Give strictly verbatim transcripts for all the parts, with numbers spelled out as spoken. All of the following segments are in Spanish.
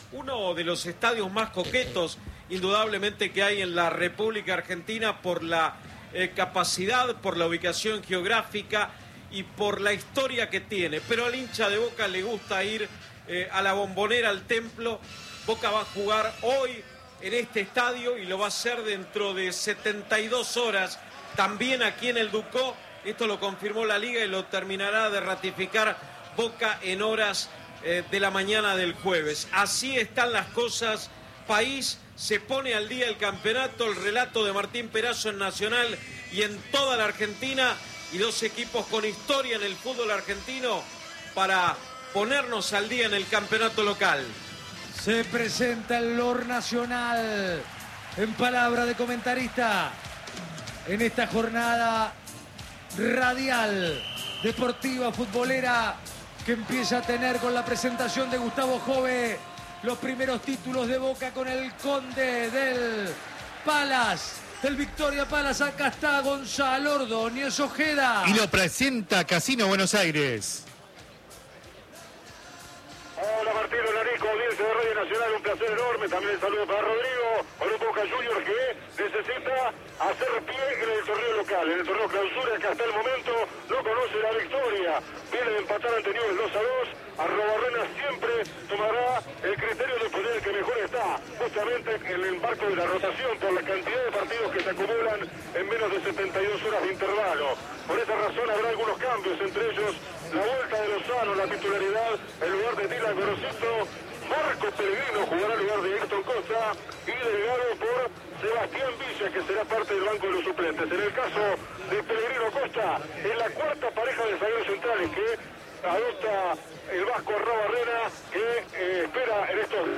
uno de los estadios más coquetos, indudablemente, que hay en la República Argentina por la eh, capacidad, por la ubicación geográfica y por la historia que tiene. Pero al hincha de Boca le gusta ir eh, a la Bombonera, al Templo. Boca va a jugar hoy en este estadio y lo va a hacer dentro de setenta y dos horas, también aquí en el Ducó. Esto lo confirmó la Liga y lo terminará de ratificar Boca en horas eh, de la mañana del jueves. Así están las cosas, país. Se pone al día el campeonato, el relato de Martín Perazzo en Nacional y en toda la Argentina, y dos equipos con historia en el fútbol argentino para ponernos al día en el campeonato local. Se presenta el Lord Nacional en palabra de comentarista en esta jornada radial, deportiva, futbolera, que empieza a tener con la presentación de Gustavo Jove los primeros títulos de Boca con el Conde del Palace, del Victoria Palace. Acá está Gonzalo Ordóñez Ojeda. Y lo presenta Casino Buenos Aires. Hola Martín, hola Nico, audiencia de Radio Nacional, un placer enorme. También el saludo para Rodrigo, para un Boca Juniors que necesita hacer pie en el torneo local, en el torneo clausura, que hasta el momento no conoce la victoria. Viene de empatar ante Newell's dos a dos. Arrobarrena siempre tomará el criterio de poner el que mejor está, justamente en el marco de la rotación, por la cantidad de partidos que se acumulan en menos de setenta y dos horas de intervalo. Por esa razón habrá algunos cambios, entre ellos la vuelta de Lozano, la titularidad, en lugar de Dylan Gorosito. Marco Pellegrino jugará en lugar de Ayrton Costa y delegado por Sebastián Villa, que será parte del banco de los suplentes. En el caso de Pellegrino Costa, es la cuarta pareja de zagueros centrales que adopta el vasco Arrobarrena, que eh, espera en estos...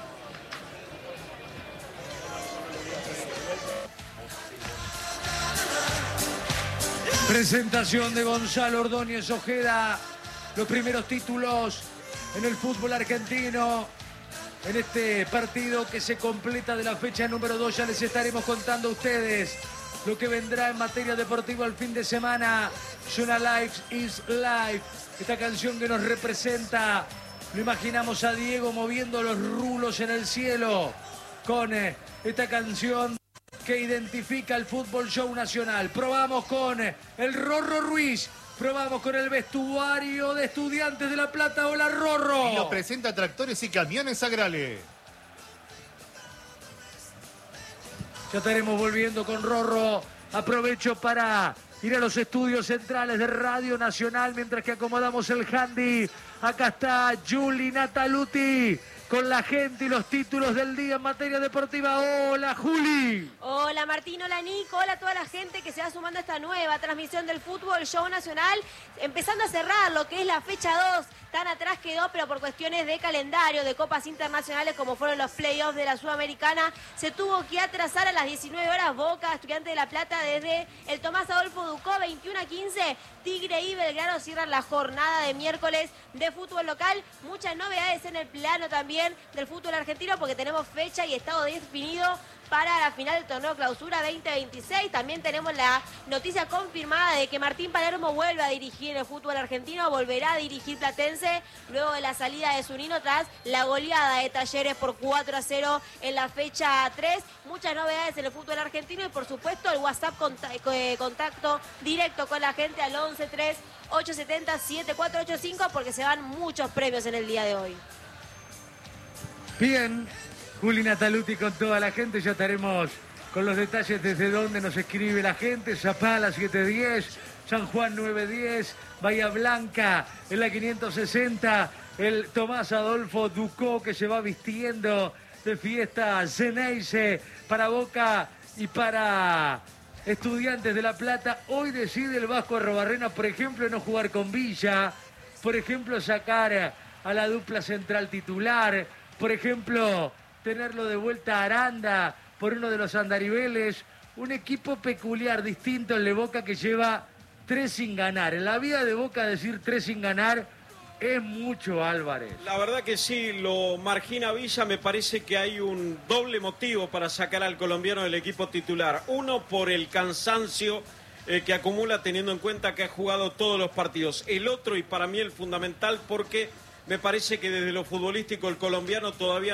Presentación de Gonzalo Ordóñez Ojeda, los primeros títulos en el fútbol argentino, en este partido que se completa de la fecha número dos. Ya les estaremos contando a ustedes lo que vendrá en materia deportiva el fin de semana. Zona Life is Life, esta canción que nos representa. Lo imaginamos a Diego moviendo los rulos en el cielo con eh, esta canción que identifica el Fútbol Show Nacional. Probamos con el Rorro Ruiz, probamos con el vestuario de Estudiantes de La Plata. Hola, Rorro. Y lo presenta Tractores y Camiones Agrale. Ya estaremos volviendo con Rorro. Aprovecho para ir a los estudios centrales de Radio Nacional mientras que acomodamos el handy. Acá está Juli Nataluti con la gente y los títulos del día en materia deportiva. Hola, Juli. Hola, Martín. Hola, Nico. Hola a toda la gente que se va sumando a esta nueva transmisión del Fútbol Show Nacional. Empezando a cerrar lo que es la fecha dos. Tan atrás quedó, pero por cuestiones de calendario, de copas internacionales, como fueron los playoffs de la Sudamericana, se tuvo que atrasar a las diecinueve horas. Boca, Estudiantes de La Plata, desde el Tomás Adolfo Ducó, veintiuno a quince. Tigre y Belgrano cierran la jornada de miércoles de fútbol local. Muchas novedades en el plano también del fútbol argentino, porque tenemos fecha y estado definido para la final del torneo clausura veinte veintiséis. También tenemos la noticia confirmada de que Martín Palermo vuelve a dirigir el fútbol argentino, volverá a dirigir Platense luego de la salida de Zunino tras la goleada de Talleres por cuatro a cero en la fecha tres. Muchas novedades en el fútbol argentino y por supuesto el WhatsApp contacto directo con la gente al once tres ocho siete cero siete cuatro ocho cinco, porque se van muchos premios en el día de hoy. Bien, Juli Nataluti con toda la gente. Ya estaremos con los detalles desde donde nos escribe la gente. Zapala siete diez, San Juan nueve diez, Bahía Blanca en la quinientos sesenta, el Tomás Adolfo Ducó que se va vistiendo de fiesta Ceneice para Boca y para Estudiantes de La Plata. Hoy decide el Vasco Arrobarrena, por ejemplo, no jugar con Villa, por ejemplo, sacar a la dupla central titular, por ejemplo, tenerlo de vuelta a Aranda por uno de los andariveles. Un equipo peculiar, distinto, el de Boca, que lleva tres sin ganar. En la vida de Boca decir tres sin ganar es mucho, Álvarez. La verdad que sí, lo margina Villa. Me parece que hay un doble motivo para sacar al colombiano del equipo titular. Uno, por el cansancio eh, que acumula, teniendo en cuenta que ha jugado todos los partidos. El otro, y para mí el fundamental, porque me parece que desde lo futbolístico el colombiano todavía